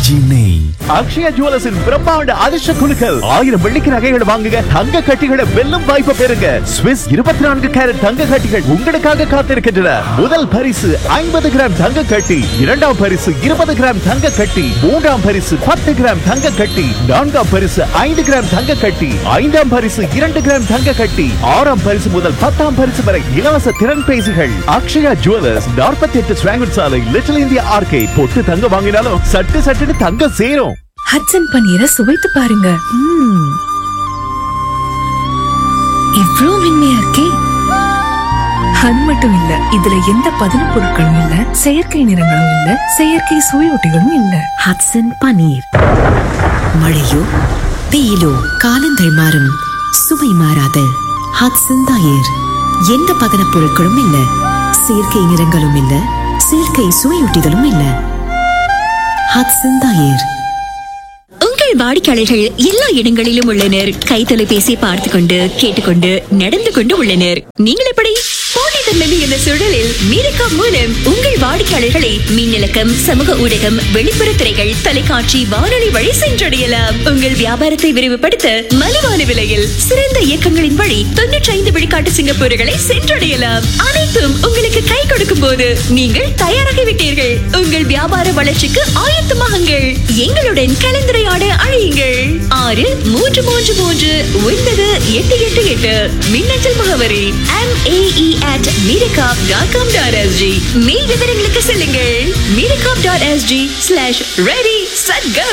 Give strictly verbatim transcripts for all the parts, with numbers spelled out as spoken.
RKG நெய். அக்ஷயா ஜுவல்லர்ஸின் பிரம்மாண்ட அதிர்ஷ்ட குலுக்கல். ஆயிரம் வெள்ளிக்கு நகைகளை வாங்குங்க, தங்க கட்டிகளை வெல்லும் வாய்ப்பு பெறுங்க. ஸ்விஸ் இருபத்தி நான்கு கேரட் தங்க கட்டிகள் உங்களுக்காக காத்திருக்கின்றன. முதல் பரிசு ஐம்பது கிராம் தங்க கட்டி, இரண்டாம் பரிசு இருபது கிராம் தங்க கட்டி, மூன்றாம் பரிசு பத்து கிராம் தங்க கட்டி, நான்காம் பரிசு ஐந்து கிராம் தங்க கட்டி, ஐந்தாம் பரிசு இரண்டு கிராம் தங்க கட்டி, ஆறாம் பரிசு முதல் பத்தாம் பரிசு வரை இலவச திறன் பேசிகள். அக்ஷயா ஜுவல்லர்ஸ், நாற்பத்தி எட்டு ஸ்வாங்கட் சாலை, லிட்டில் இந்தியா ஆர்கேட். பொட்டு தங்க வாங்கினாலும் சட்டு சட்டுன்னு தங்க சேரும். ஹட்சன் பன்னீரை சுவைத்து பாருங்க. இவ்ளோ மென்மையா இருக்கே. அது மட்டும் இல்ல, இதுல எந்த பதன பொருட்களும் இல்ல, செயற்கை நிறங்களும் இல்ல, செயற்கை சுவையூட்டிகளும் இல்ல. ஹட்சன் பன்னீர். மழையோ வெயிலோ காலங்கள் மாறும், சுவை மாறாத ஹட்சன் தயிர். எந்த பதன பொருட்களும் இல்ல, செயற்கை நிறங்களும் இல்ல, செயற்கை சுவையூட்டிகளும் இல்ல. ஹட்சன் தயிர். உங்கள் வாடிக்கையாளர்கள் எல்லா இடங்களிலும் உள்ளனர். கை தொலைபேசி பார்த்து கொண்டு, கேட்டுக்கொண்டு, நடந்து கொண்டு உள்ளனர். நீங்கள் எப்படி? போட்டித்தன்மை என்ற சூழலில் மீரக்கா மூலம் உங்கள் வாடிக்கையாளர்களை மின்னலக்கம், சமூக ஊடகம், வெளிப்புற துறைகள், தொலைக்காட்சி, வானொலி வழி சென்றடையலாம். உங்கள் வியாபாரத்தை விரிவுபடுத்த மலிவான விலையில் சிறந்த இயக்கங்களின் வழி தொன்னூற்றி ஐந்து விழுக்காட்டு சிங்கப்பூர்களை சென்றடையலாம். அனைத்தும் உங்களுக்கு கை கொடுக்கும் போது நீங்கள் தயாராகிவிட்டீர்கள். உங்கள் வியாபார வளர்ச்சிக்கு ஆயத்தமாகுங்கள். எங்களுடன் கலந்துரையாட அழையுங்கள். ஆறு மூன்று மூன்று மூன்று ஒன்பது எட்டு எட்டு எட்டு. மின்னஞ்சல் முகவரி M A E at மீரகாப் dot com dot S G. மேல் விவரங்களுக்கு செல்லுங்கள். மீரகாப் dot S G slash ready set go.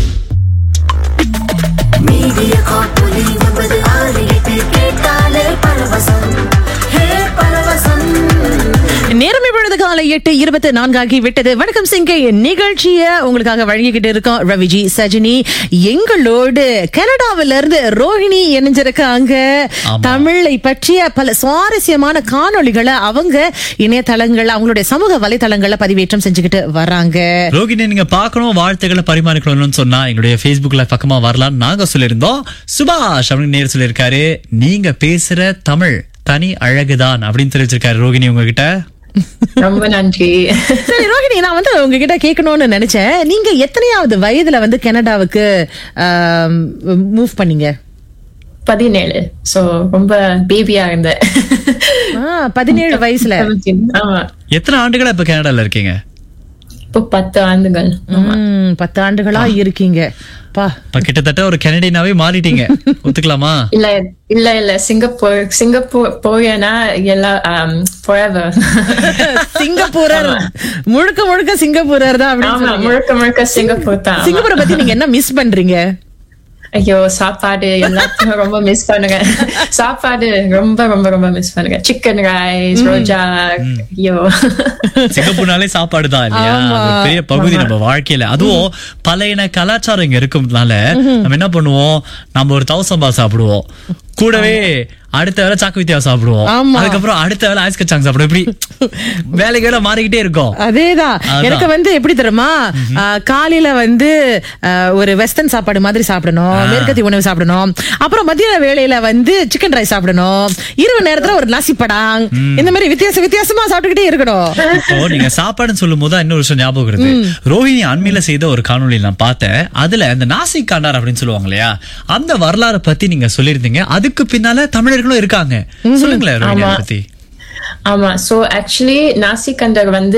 மீரகாப் ஒலி ஒன்பது ஆறு எட்டு கேட்டாலே பரவசம். ஹே பரவசம். நேரம் இப்பொழுது காலை எட்டு இருபத்தி நான்காகி விட்டது. வணக்கம் சிங்கை நிகழ்ச்சியை உங்களுக்காக வழங்கிக்கிட்டு இருக்கோம் ரவிஜி சஜினி. எங்களோடு கனடாவில இருந்து ரோஹிணி இணைஞ்சிருக்காங்க. தமிழை பற்றிய பல சுவாரஸ்யமான காணொளிகளை அவங்க இணையதளங்கள், அவங்களுடைய சமூக வலைதளங்கள்ல பதிவேற்றம் செஞ்சுக்கிட்டு வராங்க. ரோஹிணி, நீங்க பாக்கணும், வாழ்த்துக்களை பரிமாறிக்கணும்னு சொன்னா எங்களுடைய பேஸ்புக்ல பக்கமா வரலாம் நாங்க சொல்லியிருந்தோம். சுபாஷ் அப்படின்னு நேர் சொல்லியிருக்காரு, நீங்க பேசுற தமிழ் தனி அழகுதான் அப்படின்னு தெரிவிச்சிருக்காரு ரோஹிணி உங்ககிட்ட. ரொம்ப நன்றி. சரி ரோஹிணி, நான் வந்து உங்ககிட்ட கேட்கணும்னு நினைச்சேன், நீங்க எத்தனையாவது வயதுல வந்து கனடாவுக்கு மூவ் பண்ணீங்க? பதினேழு. சோ ரொம்ப பேபியா இருந்தேன். பதினேழு வயசுல. ஆமா. எத்தனை ஆண்டுகளா இப்ப கனடால இருக்கீங்க? இப்போ பத்து ஆண்டுகள். பத்து ஆண்டுகளா இருக்கீங்க. கிட்டத்தட்ட ஒரு கனடியனாவே மாறிட்டீங்க, ஒத்துக்கலாமா? இல்ல இல்ல இல்ல சிங்கப்பூர் சிங்கப்பூர் போயனா எல்லாம் சிங்கப்பூரர், முழுக்க முழுக்க சிங்கப்பூரர் தான். முழுக்க முழுக்க சிங்கப்பூர் தான். சிங்கப்பூரை பத்தி நீங்க என்ன மிஸ் பண்றீங்க? ஐயோ, சாப்பாடு எல்லாத்தையும் ரொம்ப மிஸ் பண்ணுங்க. சாப்பாடு ரொம்ப ரொம்ப ரொம்ப மிஸ் பண்ணுங்க. சிக்கன் ரைஸ், ரோஜா. ஐயோ, சிங்கப்பூர்னாலே சாப்பாடு தான் இல்லையா? பெரிய பகுதி நம்ம வாழ்க்கையில. அதுவும் பல இன கலாச்சாரம் இங்க இருக்கும்னால நம்ம என்ன பண்ணுவோம், நம்ம ஒரு தவசம்பா சாப்பிடுவோம், கூடவே அடுத்த வேலை சாக்கு வித்தியா சாப்பிடுவோம், அதுக்கப்புறம் அடுத்த வேலை ஐஸ் கச்சாங் சாப்பிடுவோம். இப்படி வேலைக்கு வேலை மாறிக்கிட்டே இருக்கும். அதேதான் எனக்கு வந்து எப்படி தெரியுமா, காலையில வந்து ஒரு வெஸ்டர்ன் சாப்பாடு மாதிரி சாப்பிடணும், மேற்கத்திய உணவு சாப்பிடணும், அப்புறம் மத்திய வேளையில வந்து சிக்கன் ரைஸ் சாப்பிடணும், இரவு நேரத்துல ஒரு நாசி படாங், இந்த மாதிரி வித்தியாச வித்தியாசமா சாப்பிட்டுக்கிட்டே இருக்கணும். இப்போ நீங்க சாப்பாடுன்னு சொல்லும் போது இன்னொரு விஷயம் ஞாபகம் வருது. ரோஹிணி அண்மையில செய்த ஒரு காணொலி நான் பார்த்தேன். அதுல அந்த நாசி காண்டார் அப்படின்னு சொல்லுவாங்க இல்லையா, அந்த வரலாறு பத்தி நீங்க சொல்லியிருந்தீங்க. அதுக்கு பின்னால தமிழர்களும் இருக்காங்க, சொல்லுங்களேன் ரோஹிணி பத்தி. ஆமா. சோ ஆக்சுவலி நாசி கண்டர் வந்து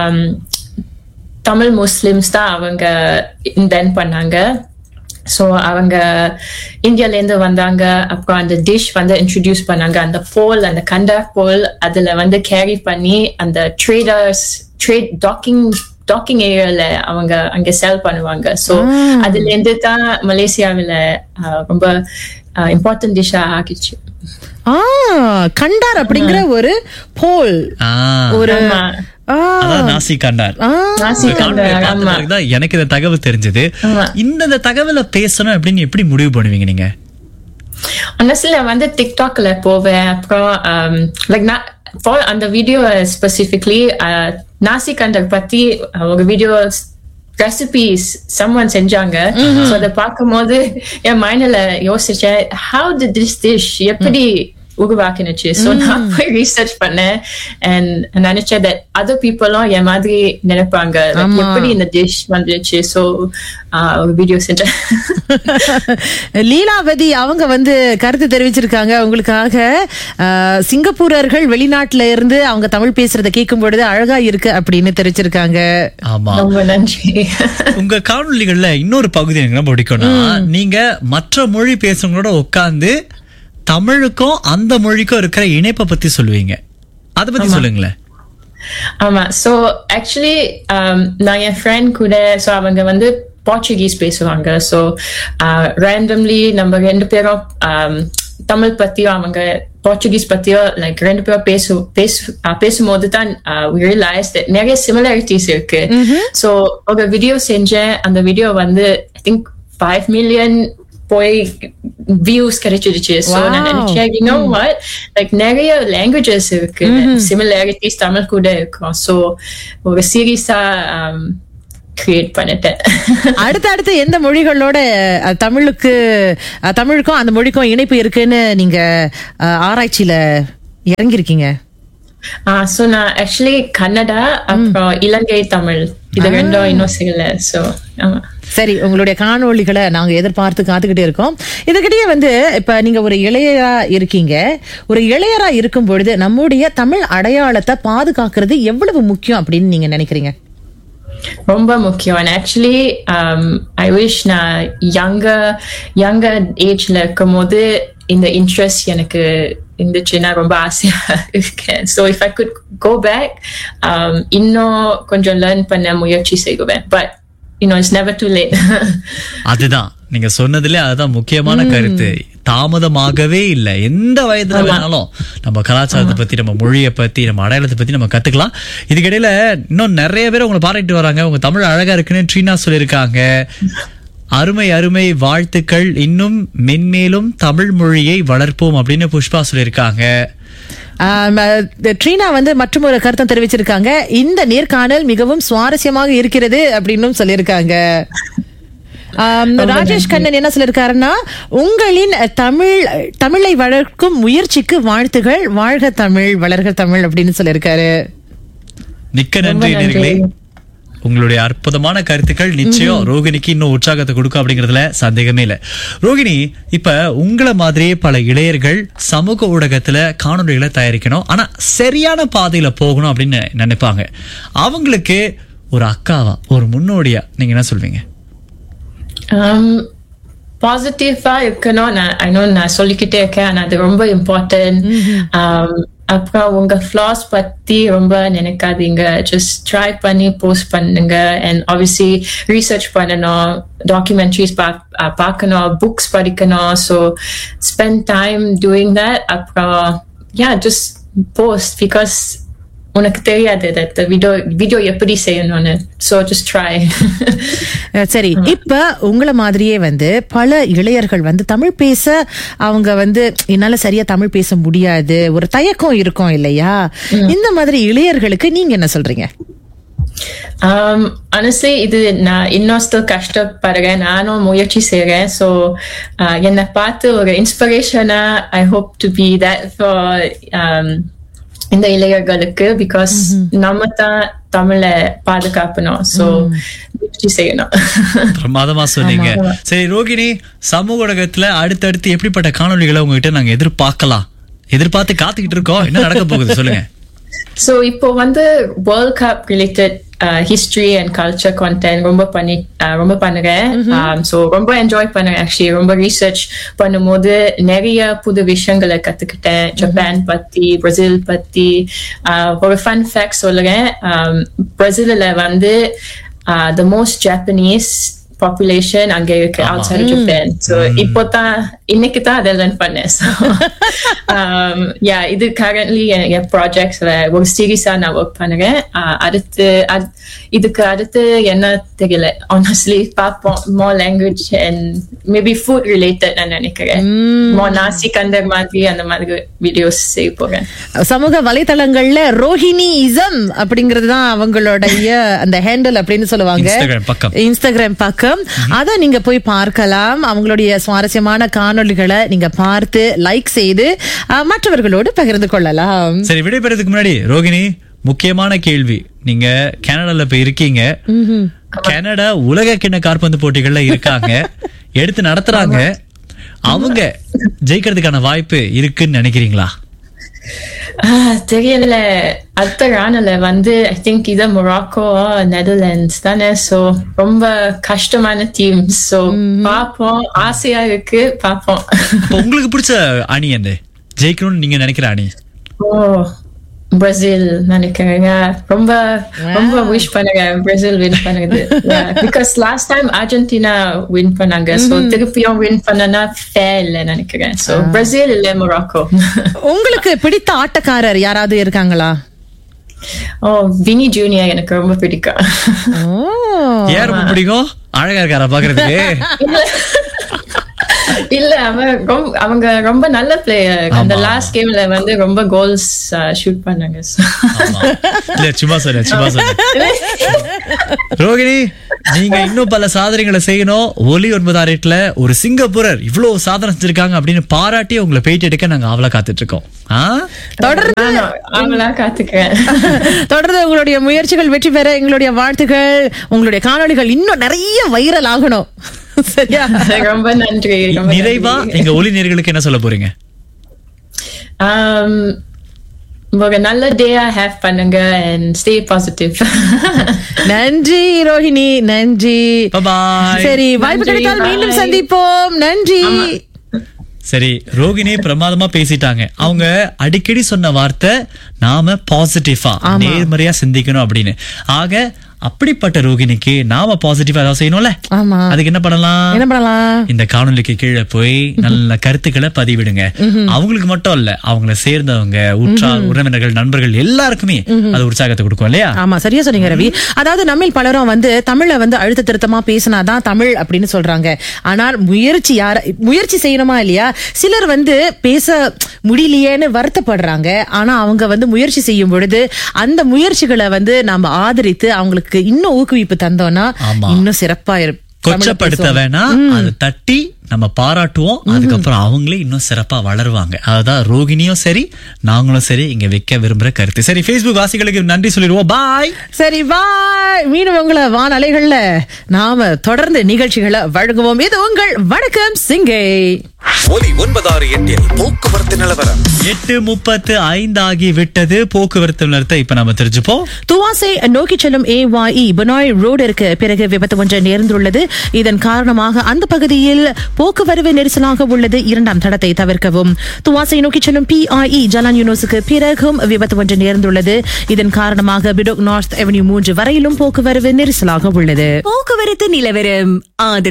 தமிழ் முஸ்லிம்ஸ் தான் அவங்க இன்வென்ட் பண்ணாங்க. சோ அவங்க இந்தியால இருந்து வந்தாங்க. அப்புறம் அந்த டிஷ் வந்து இன்ட்ரோடியூஸ் பண்ணாங்க. அந்த போல், அந்த கண்டர் போல் அதுல வந்து கேரி பண்ணி அந்த ட்ரேடர்ஸ் ட்ரேட் டாக்கிங் டாக்கிங் ஏரியால அவங்க அங்க செல் பண்ணுவாங்க. சோ அதுல இருந்து தான் மலேசியாவில ரொம்ப இம்பார்ட்டன்ட் டிஷ்ஷா ஆகிச்சு. கண்டார் அப்படிங்கிற ஒரு போல், ஒரு நாசி கண்டார். எனக்கு இந்த தகவல் தெரிஞ்சது. இந்த தகவலை பேசணும் அப்படின்னு எப்படி முடிவு பண்ணுவீங்க நீங்க? honestly நான் வந்து டிக்டாக்ல போவேன். அப்புறம் லைக் நான் அந்த வீடியோ ஸ்பெசிபிக்லி நாசி கண்டர் பத்தி ஒரு வீடியோ ரெசிபிஸ் சம்வன் செஞ்சாங்க. சோ அத பார்க்கும்போது என் மைண்ட்ல யோசிச்சேன், how did this dish எப்படி உருவாக்கினுச்சு. ஸோ நான் போய் ரீசர்ச் பண்ணேன் அண்ட் நினைச்சேன் that other peopleம் என் மாதிரி நினைப்பாங்க like எப்படி இந்த டிஷ் வந்துச்சு. ஸோ ஒரு வீடியோ செஞ்சேன். லீலாவதி அவங்க வந்து கருத்து தெரிவிச்சிருக்காங்க உங்களுக்காக. அஹ், சிங்கப்பூரர்கள் வெளிநாட்டுல இருந்து அவங்க தமிழ் பேசுறத கேட்கும் பொழுது அழகா இருக்கு அப்படின்னு தெரிவிச்சிருக்காங்க. ஆமா, ரொம்ப நன்றி. உங்க காணொளிகள்ல இன்னொரு பகுதி எனக்கு ரொம்ப பிடிக்கும்னா நீங்க மற்ற மொழி பேசுறவங்களோட உட்கார்ந்து தமிழுக்கும் அந்த மொழிக்கும் இருக்கிற இணைப்பை பத்தி சொல்லுவீங்க. அத பத்தி சொல்லுங்களேன். ஆமா, சோ ஆக்சுவலி நான் என் ஃப்ரெண்ட் கூட சோ அவங்க வந்து போர்ச்சுகீஸ் பேசுவாங்க. ஸோ ரேண்டம்லி நம்ம ரெண்டு பேரும் தமிழ் பத்தியும் அவங்க போர்ச்சுகீஸ் பத்தியும் லைக் ரெண்டு பேரும் பேசு பேசு பேசும்போது தான் ரியலைஸ் நிறைய சிமிலாரிட்டிஸ் இருக்கு. ஸோ ஒரு வீடியோ செஞ்சேன். அந்த வீடியோ வந்து ஐ திங்க் ஃபைவ் மில்லியன் போய் வியூஸ் கிடைச்சிருச்சு. ஸோ நான் நினைச்சேன் you know what லைக் நிறைய லாங்குவேஜஸ் இருக்கு, சிமிலாரிட்டிஸ் தமிழ் கூட இருக்கும். ஸோ ஒரு சீரியஸா கிரியேட் பண்ணிட்டேன். அடுத்து அடுத்து எந்த மொழிகளோட அஹ், தமிழுக்கு அஹ், தமிழுக்கும் அந்த மொழிக்கும் இணைப்பு இருக்குன்னு நீங்க அஹ், ஆராய்ச்சியில இறங்கிருக்கீங்க? ஸோ நான் ஆக்சுவலி கன்னடா அப்புறம் இலங்கை தமிழ் இது ரெண்டும் இன்னும் செய்யல. ஸோ ஆமா, சரி, உங்களுடைய காணொளிகளை நாங்க எதிர்பார்த்து காத்துக்கிட்டே இருக்கோம். இதுக்கிட்டே வந்து இப்ப நீங்க ஒரு இளையரா இருக்கீங்க. ஒரு இளையரா இருக்கும் பொழுது நம்முடைய தமிழ் அடையாளத்தை பாதுகாக்கிறது எவ்வளவு முக்கியம் அப்படின்னு நீங்க நினைக்கிறீங்க? ரொம்ப முக்கியம். ஆக்சுவலி ஐ விஷ் நான் யங்கர் யங்கர் ஏஜ்ல இருக்கும் போது இந்த இன்ட்ரெஸ்ட் எனக்கு இருந்துச்சுன்னா ரொம்ப ஆசையா இருக்கேன். So if I could go back இன்னும் கொஞ்சம் லேர்ன் பண்ண முயற்சி செய்வேன். But you know it's never too late. அதுதான் நீங்க சொன்னதுல அதுதான் முக்கியமான கருத்து. தாமதமாகவே இல்ல. எந்த வயதுல வேணாலும் நம்ம கலாச்சாரத்தை பத்தி, நம்ம மொழியை பத்தி, நம்ம அடையாளத்தை பத்தி நம்ம கத்துக்கலாம். இதுக்கிடையில இன்னும் நிறைய பேர் உங்களை பாராட்டிட்டு வராங்க. உங்க தமிழ் அழகா இருக்குன்னு ட்ரீனா சொல்லியிருக்காங்க. அருமை அருமை, வாழ்த்துக்கள். இன்னும் மென்மேலும் தமிழ் மொழியை வளர்ப்போம் அப்படின்னு புஷ்பா சொல்லியிருக்காங்க. ஆம், அஹ், ட்ரீனா வந்து மற்றும் ஒரு கருத்தம் தெரிவிச்சிருக்காங்க. இந்த நேர்காணல் மிகவும் சுவாரஸ்யமாக இருக்கிறது அப்படின்னு சொல்லியிருக்காங்க. ஆம், ராஜேஷ் கண்ணன் என்ன சொல்லிருக்காருன்னா, உங்களின் தமிழ் தமிழை வளர்க்கும் முயற்சிக்கு வாழ்த்துகள், வாழ்க தமிழ், வளர்க தமிழ் அப்படின்னு சொல்லியிருக்காரு. மிக்க நன்றி நேயர்களே. உங்களுடைய அற்புதமான கருத்துக்கள் நிச்சயம் ரோகிணிக்கு இன்னும் உற்சாகத்தை கொடுக்கும் அப்படிங்கறதுல சந்தேகமே இல்ல. ரோகிணி, இப்ப உங்களை மாதிரியே பல இளையர்கள் சமூக ஊடகத்துல காணொலிகளை தயாரிக்கணும், ஆனா சரியான பாதையில போகணும் அப்படின்னு நினைப்பாங்க. அவங்களுக்கு ஒரு அக்காவா, ஒரு முன்னோடியா நீங்க என்ன சொல்வீங்க? பாசிட்டிவா இருக்கணும். நான் ஐ நோ நான் சொல்லிக்கிட்டே இருக்கேன், ஆனா அது ரொம்ப இம்பார்ட்டன்ட். அப்புறம் உங்க ஃபிளாஸ் பத்தி ரொம்ப நினைக்காதீங்க. ஜஸ்ட் ட்ரை பண்ணி போஸ்ட் பண்ணுங்க. அண்ட் ஆப்வியஸ்லி ரீசர்ச் பண்ணணும், டாக்குமெண்ட்ரிஸ் பார்க்கணும், புக்ஸ் படிக்கணும். So spend time doing that. அப்புறம் யா ஜஸ்ட் போஸ்ட், பிகாஸ் உனக்கு தெரியாது வீடியோ வீடியோ எப்படி செய்யணும்னு. So just try. சரி, இப்ப உங்களை மாதிரியே வந்து பல இளையர்கள் வந்து தமிழ் பேச அவங்க வந்து என்னால சரியா தமிழ் பேச முடியாது, ஒரு தயக்கம் இருக்கும் இல்லையா? இந்த மாதிரி இளையர்களுக்கு நீங்க என்ன சொல்றீங்க? Um, honestly, இது நான் இன்னும் ஸ்டில் கஷ்டப்படுறேன். நானும் முயற்சி செய்றேன். ஸோ என்னை பார்த்து ஒரு இன்ஸ்பிரேஷனா I hope to be that for இந்த இளையர்களுக்கு. பிகாஸ் நம்ம தான் தமிழை பாதுகாக்கணும். ஸோ முயற்சி செய்யணும். பிரமாதமா சொன்னீங்க. சரி ரோகிணி, சமூக ஊடகத்துல அடுத்தடுத்து எப்படிப்பட்ட காணொலிகளை உங்ககிட்ட நாங்க எதிர்பார்க்கலாம், எதிர்பார்த்து காத்துக்கிட்டு இருக்கோம்? என்ன நடக்க போகுது சொல்லுங்க. ஸோ இப்போ வந்து world cup related history and culture content ரொம்ப பண்ணி ரொம்ப பண்ணுறேன். ஸோ ரொம்ப என்ஜாய் பண்ணுறேன். ஆக்சுவலி ரொம்ப ரீசர்ச் பண்ணும்போது நிறைய புது விஷயங்களை கற்றுக்கிட்டேன். ஜப்பான் பற்றி, பிரேசில் பற்றி. ஒரு ஃபன் ஃபேக்ட் சொல்லுறேன். பிரேசிலில் வந்து த மோஸ்ட் ஜாப்பனீஸ் பாப்புலேஷன் அங்க இருக்கு outside ஜப்பான். ஸோ இப்போ தான் இன்னைக்கு தான் அதை லேர்ன் பண்ணேன். ஸோ யா இது கரண்ட்லி என் ப்ராஜெக்ட்ஸ்ல ஒரு சீரியஸா நான் ஒர்க் பண்ணுறேன். அடுத்து இதுக்கு அடுத்து என்ன தெரியல ஆனஸ்ட்லி. பார்ப்போம். மோர் language and maybe food related நான் நினைக்கிறேன். மோர் நாசி கண்டர் மாதிரி அந்த மாதிரி வீடியோஸ் செய்ய போறேன். சமூக வலைதளங்கள்ல ரோஹிணி இசம் அப்படிங்கிறது தான் அவங்களுடைய அந்த ஹேண்டில் அப்படின்னு சொல்லுவாங்க, இன்ஸ்டாகிராம் பக்கம். இன்ஸ்டாகிராம் பக்கம். இருக்கும். அத நீங்க போய் பார்க்கலாம். அவங்களுடைய சுவாரஸ்யமான காணொளிகளை நீங்க பார்த்து லைக் செய்து அஹ், மற்றவர்களோடு பகிர்ந்து கொள்ளலாம். சரி, விடைபெறதுக்கு முன்னாடி ரோகிணி, முக்கியமான கேள்வி. நீங்க கனடால இப்ப இருக்கீங்க. கனடா உலக கிண்ண காற்பந்து போட்டிகள்ல இருக்காங்க, எடுத்து நடத்துறாங்க. அவங்க ஜெயிக்கிறதுக்கான வாய்ப்பு இருக்குன்னு நினைக்கிறீங்களா? ஆஹ், தெரியல. அடுத்த ராணுல வந்து ஐ திங்க் இது மொராக்கோ நெதர்லாண்ட்ஸ் தானே. சோ ரொம்ப கஷ்டமான டீம். சோ பாப்போம், ஆசையா இருக்கு, பாப்போம். இப்ப உங்களுக்கு பிடிச்ச அணி எந்த ஜெயிக்கணும்னு நீங்க நினைக்கிற அணி? ஓ, பிரேசில் நினைக்கிறேன். ரொம்ப ரொம்ப விஷ் பண்ணுங்க பிரேசில் வின் பண்ணுது. Because last time Argentina win பண்ணாங்க. சோ திருப்பியும் வின் பண்ணனா ஃபேர் இல்ல நினைக்கிறேன். சோ பிரேசில் இல்ல மொராக்கோ. உங்களுக்கு பிடித்த ஆட்டக்காரர் யாராவது இருக்காங்களா? ஓ, வினி ஜூனியர் எனக்கு ரொம்ப பிடிக்கும். யார் ரொம்ப பிடிக்கும்? அழகா இருக்காரா பாக்குறதுக்கு? இல்ல, அவன் ரொம்ப- அவங்க ரொம்ப நல்ல பிளேயர். அந்த லாஸ்ட் கேம்ல வந்து ரொம்ப கோல்ஸ் ஷூட் பண்ணாங்க. ஆமா. இல்ல, சும்மா சொல்ல சும்மா சொல்ல ரோகிணி, நீங்க இன்னும் பல சாதனைகளை செய்யணும். ஒலி ஒன்பதாம் எட்டுல ஒரு சிங்கப்பூரர் இவ்வளவு சாதனை செஞ்சிருக்காங்க அப்படின்னு பாராட்டி உங்களை பேட்டி எடுக்க நாங்க அவளா காத்துட்டு இருக்கோம். ஆ? தொடர்ந்து அவங்களா காத்துக்கிறேன். தொடர்ந்து உங்களுடைய முயற்சிகள் வெற்றி பெற எங்களுடைய வாழ்த்துக்கள். உங்களுடைய காணொளிகள் இன்னும் நிறைய வைரல் ஆகணும். சரியா? ரொம்ப நன்றி. ரொம்ப நிறைவா நன்றி. எங்க ஒலி நேயர்களுக்கு என்ன சொல்ல போறீங்க? Um, ஒரு நல்ல டேயா ஹேவ் பண்ணுங்க and stay positive. நன்றி ரோஹிணி, நன்றி. Bye-bye. சரி, வாய்ப்பு நன்றி, கிடைத்தால் மீண்டும் bye. சந்திப்போம். நன்றி. சரி, ரோகிணி பிரமாதமா பேசிட்டாங்க. அவங்க அடிக்கடி சொன்ன வார்த்தை நாம பாசிட்டிவா நேர்மறையா சிந்திக்கணும் அப்படின்னு. ஆக அப்படிப்பட்ட ரோகிணிக்கு நாம பாசிட்டிவா ஏதாவது செய்யணும்ல. ஆமா. அதுக்கு என்ன பண்ணலாம்? என்ன பண்ணலாம்? இந்த காணொலிக்கு கீழே போய் நல்ல கருத்துக்களை பதிவிடுங்க. அவங்களுக்கு மட்டும் இல்ல, அவங்கள சேர்ந்தவங்க, உற்றார் உறவினர்கள், நண்பர்கள் எல்லாருக்குமே அது உற்சாகத்தை கொடுக்கும் இல்லையா? ஆமா, சரியா சொன்னீங்க ரவி. அதாவது நம்மில் பலரும் வந்து தமிழ வந்து அழுத்த திருத்தமா பேசினாதான் தமிழ் அப்படின்னு சொல்றாங்க. ஆனால் முயற்சி யார முயற்சி செய்யணுமா இல்லையா? சிலர் வந்து பேச முடியலையேன்னு வருத்தப்படுறாங்க. ஆனா அவங்க வந்து முயற்சி செய்யும் பொழுது அந்த முயற்சிகளை வந்து நம்ம ஆதரித்து அவங்களுக்கு இன்னும் ஊக்குவிப்பு தந்தோம்னா ஆமா. இன்னும் சிறப்பா இருக்கும். கொச்சப்படுத்த வேணா, அதை தட்டி நம்ம பாராட்டுவோம். அதுக்கப்புறம் அவங்களே இன்னும் சிறப்பா வளருவாங்க. அதுதான் ரோகிணியும் சரி நாங்களும் சரி இங்க வைக்க விரும்புற கருத்து. சரி, Facebook வாசிகளுக்கு நன்றி சொல்லிடுவோம். பாய். சரி, பாய். மீண்டும் உங்களை வான் அலைகள்ல நாம தொடர்ந்து நிகழ்ச்சிகளை வழங்குவோம். இது உங்கள் வணக்கம் சிங்கை. ஒலி ஒன்பதாறு எட்டில் போக்குவரத்து நிலவரம். எட்டு முப்பத்து ஐந்து ஆகி விட்டது. போக்குவரத்து நிலத்தை இப்ப நம்ம தெரிஞ்சுப்போம். துவாசை நோக்கி செல்லும் ஏ ஒய் இ பனாய் ரோடிற்கு பிறகு விபத்து ஒன்று நேர்ந்துள்ளது. இதன் காரணமாக அந்த பகுதியில் போக்குவரவு நெரிசலாக உள்ளது. இரண்டாம் தடத்தை தவிர்க்கவும். துவாசை நோக்கி செல்லும் பி ஐ இ ஜலான் யூனிவர்சிக்கு பிறகும் விபத்து ஒன்று நேர்ந்துள்ளது. இதன் காரணமாக பிடோக் நார்த் அவென்யூ மூன்று வரையிலும் போக்குவரவு நெரிசலாக உள்ளது. போக்குவரத்து நிலவரம் ஆதரவு